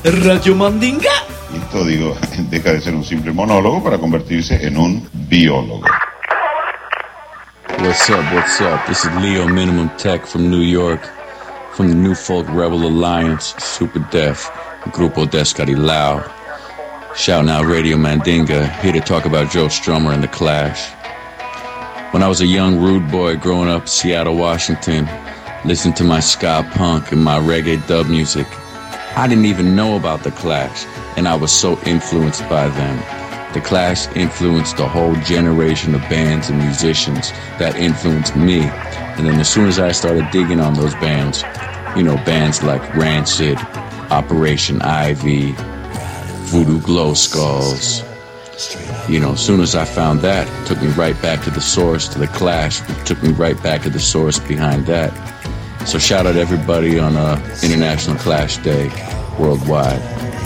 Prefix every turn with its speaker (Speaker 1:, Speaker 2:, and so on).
Speaker 1: Radio Mandinga.
Speaker 2: Listo, digo, deja de ser un simple monólogo para convertirse en un biólogo.
Speaker 3: What's up? This is Leo Minimum Tech from New York, from the New Folk Rebel Alliance, Super Def, Grupo Descarilao. Shouting out Radio Mandinga, here to talk about Joe Strummer and The Clash. When I was a young rude boy growing up in Seattle, Washington, listening to my ska punk and my reggae dub music, I didn't even know about The Clash, and I was so influenced by them. The Clash influenced a whole generation of bands and musicians that influenced me. And then as soon as I started digging on those bands, you know, bands like Rancid, Operation Ivy, Voodoo Glow Skulls, you know, as soon as I found that, it took me right back to the source, to The Clash. It took me right back to the source behind that. So shout out everybody on International Clash Day worldwide.